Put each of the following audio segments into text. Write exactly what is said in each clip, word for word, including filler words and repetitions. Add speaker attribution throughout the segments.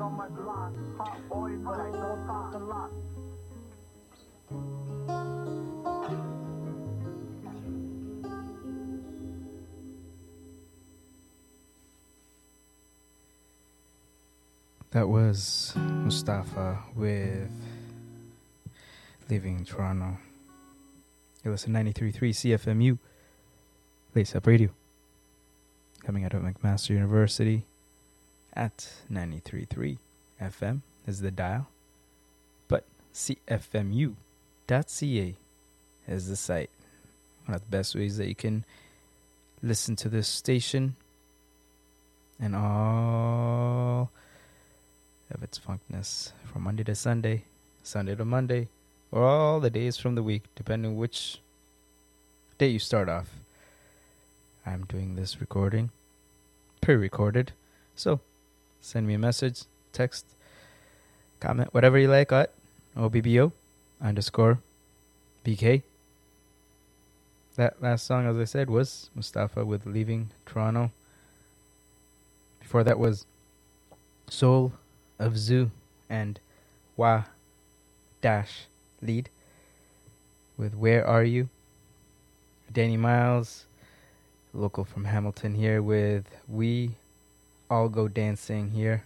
Speaker 1: That was Mustafa with Leaving Toronto. You listen to ninety-three point three C F M U, Lace Up Radio. Coming out of McMaster University at ninety-three point three F M is the dial. But C F M U dot C A is the site. One of the best ways that you can listen to this station and all of its funkness from Monday to Sunday, Sunday to Monday, or all the days from the week, depending which day you start off. I'm doing this recording pre-recorded, so send me a message, text, comment, whatever you like at O B B O underscore B K. That last song, as I said, was Mustafa with Leaving Toronto. Before that was Soul of Zoo and Wah Dash Lead with Where Are You? Danny Miles, local from Hamilton here with We All Go Dancing here.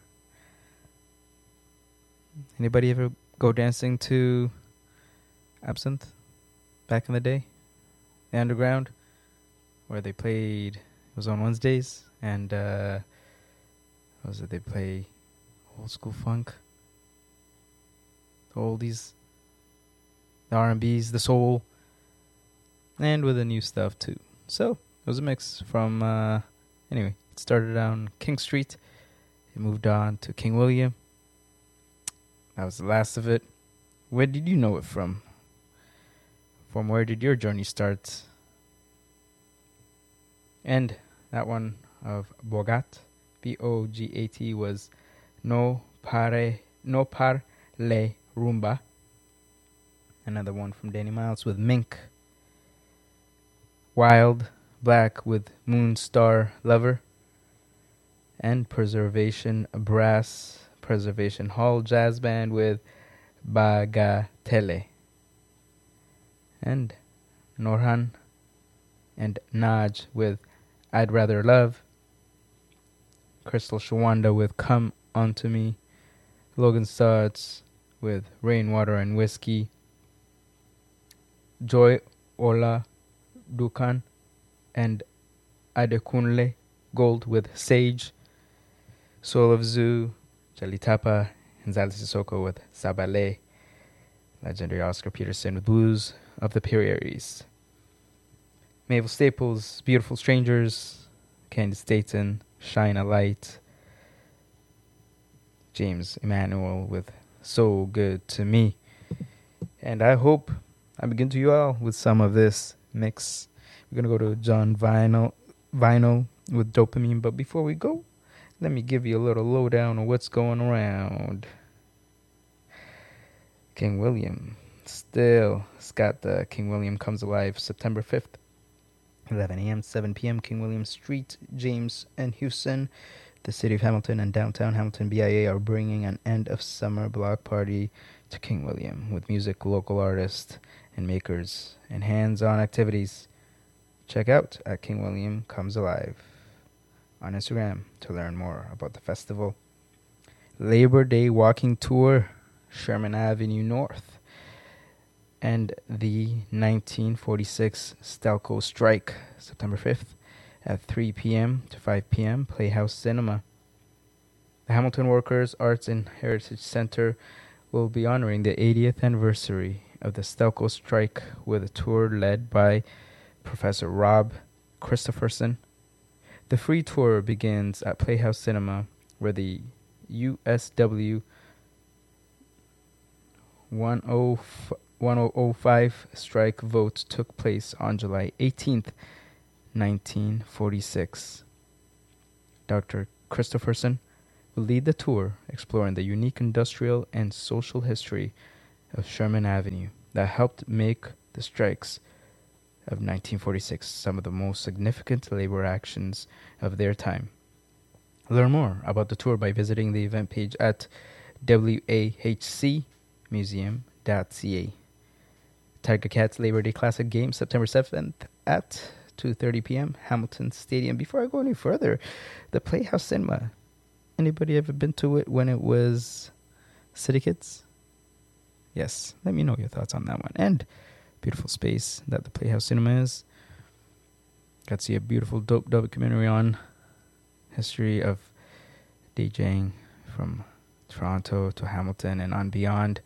Speaker 1: Anybody ever go dancing to Absinthe back in the day? The Underground, where they played, it was on Wednesdays, and uh, what was it, they play old school funk, the oldies, the R and B's, the soul, and with the new stuff too. So it was a mix from, uh, anyway, it started on King Street, it moved on to King William. That was the last of it. Where did you know it from? From where did your journey start? And that one of Bogat, B O G A T, was No Pare, No Par Le Rumba. Another one from Danny Miles with Mink. Wild Black with Moonstar Lover. And Preservation Brass, Preservation Hall Jazz Band with Bagatelle. And Norhan and Naj with I'd Rather Love. Crystal Shawanda with Come Unto Me. Logan Starts with Rainwater and Whiskey. Joy Ola Dukan and Adekunle Gold with Sage. Soul of Zoo, Jalitapa, and Zali Sissoko with Sabale. Legendary Oscar Peterson with Blues of the Prairies. Maple Staples, Beautiful Strangers, Candice Dayton, Shine a Light. James Emmanuel with So Good to Me. And I hope I begin to you all with some of this mix. We're going to go to John Vinyl, Vinyl with Dopamine. But before we go, let me give you a little lowdown on what's going around. King William. Still, it's got the King William Comes Alive September fifth, eleven a.m., seven p.m., King William Street, James and Houston. The city of Hamilton and downtown Hamilton B I A are bringing an end-of-summer block party to King William with music, local artists, and makers, and hands-on activities. Check out at King William Comes Alive on Instagram to learn more about the festival. Labor Day Walking Tour, Sherman Avenue North, and the nineteen forty-six Stelco Strike, September fifth, at three p.m. to five p.m., Playhouse Cinema. The Hamilton Workers Arts and Heritage Center will be honoring the eightieth anniversary of the Stelco Strike with a tour led by Professor Rob Christopherson. The free tour begins at Playhouse Cinema, where the U S W ten oh five strike vote took place on July eighteenth, nineteen forty-six. Doctor Christopherson will lead the tour exploring the unique industrial and social history of Sherman Avenue that helped make the strikes of nineteen forty-six some of the most significant labor actions of their time. Learn more about the tour by visiting the event page at w a h c museum dot c a. Tiger Cats Labor Day Classic Game, September seventh at two thirty p.m. Hamilton Stadium. Before I go any further, the Playhouse Cinema. Anybody ever been to it when it was City Kids? Yes, let me know your thoughts on that one. And beautiful space that the Playhouse Cinema is. Got to see a beautiful, dope documentary on history of DJing from Toronto to Hamilton and on beyond.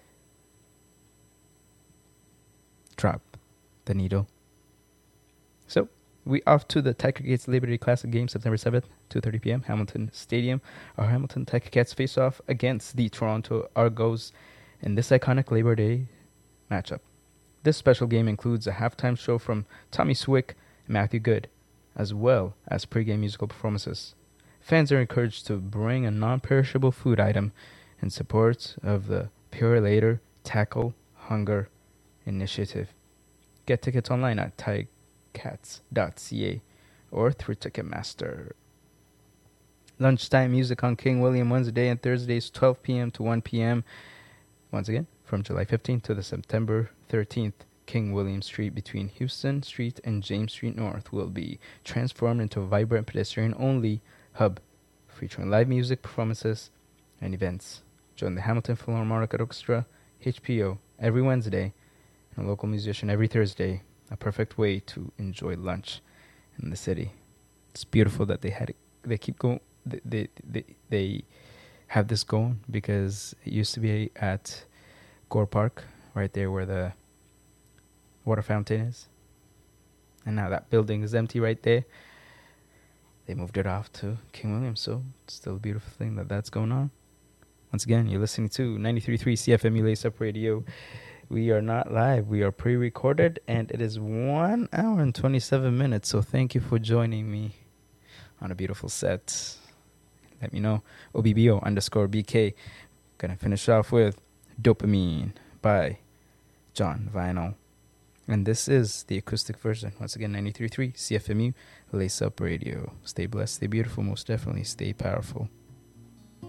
Speaker 1: Drop the needle. So we off to the Tiger Cats Labor Day Classic Game, September seventh, two thirty p.m. Hamilton Stadium. Our Hamilton Tiger Cats face off against the Toronto Argos in this iconic Labor Day matchup. This special game includes a halftime show from Tommy Swick and Matthew Good, as well as pregame musical performances. Fans are encouraged to bring a non-perishable food item in support of the Pure Later Tackle Hunger Initiative. Get tickets online at tiger cats dot c a or through Ticketmaster. Lunchtime music on King William Wednesday and Thursdays, twelve p.m. to one p.m. Once again, from July fifteenth to the September thirteenth, King William Street between Houston Street and James Street North will be transformed into a vibrant pedestrian-only hub featuring live music performances and events. Join the Hamilton Philharmonic Orchestra, H P O, every Wednesday, and a local musician every Thursday. A perfect way to enjoy lunch in the city. It's beautiful that they had it. They keep going. They they they, they have this going because it used to be at Gore Park, right there where the water fountain is, and now that building is empty right there. They moved it off to King William, so it's still a beautiful thing that that's going on. Once again, you're listening to ninety-three point three C F M U Lace Up Radio. We are not live. We are pre-recorded, and it is one hour and twenty-seven minutes, so thank you for joining me on a beautiful set. Let me know. O B B O underscore B K. Gonna finish off with Dopamine by John Vinyl. And this is the acoustic version. Once again, ninety-three point three C F M U Lace Up Radio. Stay blessed, stay beautiful, most definitely stay powerful.